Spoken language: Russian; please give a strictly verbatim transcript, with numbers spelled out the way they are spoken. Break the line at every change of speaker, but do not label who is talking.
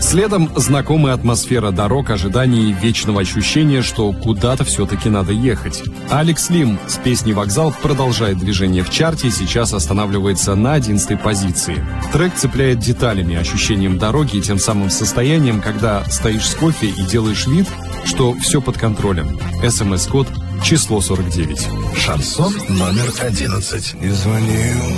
Следом знакомая атмосфера дорог, ожиданий и вечного ощущения, что куда-то все-таки надо ехать. Алекс Лим с песней «Вокзал» продолжает движение в чарте и сейчас останавливается на одиннадцатой позиции. Трек цепляет деталями, ощущением дороги и тем самым состоянием, когда стоишь с кофе и делаешь вид, что все под контролем. СМС-код число сорок девять.
Шансон номер одиннадцать. И звонил